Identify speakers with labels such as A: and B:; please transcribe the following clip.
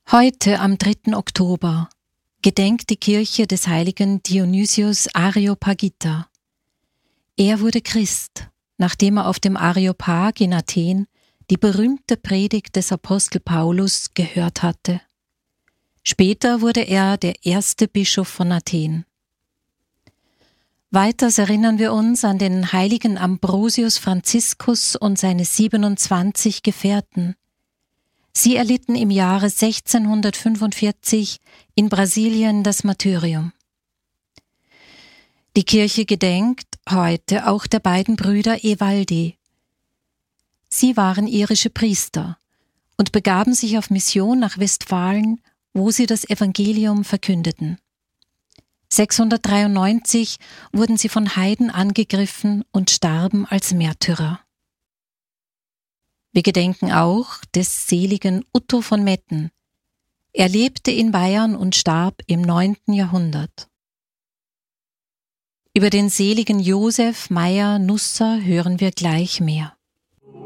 A: Heute, am 3. Oktober, gedenkt die Kirche des heiligen Dionysius Areopagita. Er wurde Christ, nachdem er auf dem Areopag in Athen die berühmte Predigt des Apostel Paulus gehört hatte. Später wurde er der erste Bischof von Athen. Weiters erinnern wir uns an den heiligen Ambrosius Franziskus und seine 27 Gefährten. Sie erlitten im Jahre 1645 in Brasilien das Martyrium. Die Kirche gedenkt heute auch der beiden Brüder Evaldi. Sie waren irische Priester und begaben sich auf Mission nach Westfalen, wo sie das Evangelium verkündeten. 693 wurden sie von Heiden angegriffen und starben als Märtyrer. Wir gedenken auch des seligen Utto von Metten. Er lebte in Bayern und starb im 9. Jahrhundert. Über den seligen Josef Meyer Nusser hören wir gleich mehr.